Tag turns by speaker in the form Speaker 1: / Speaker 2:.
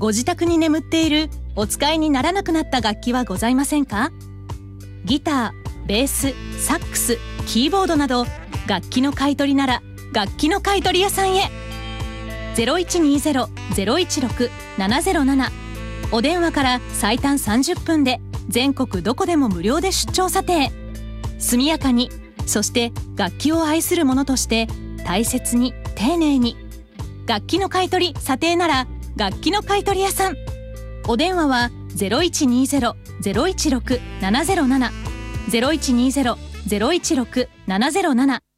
Speaker 1: ご自宅に眠っているお使いにならなくなった楽器はございませんか？ギター、ベース、サックス、キーボードなど楽器の買い取りなら楽器の買い取り屋さんへ。0120-016-707、お電話から最短30分で全国どこでも無料で出張査定。速やかに、そして楽器を愛する者として大切に丁寧に。楽器の買い取り査定なら楽器の買い取り屋さん。お電話は 0120-016-707 0120-016-707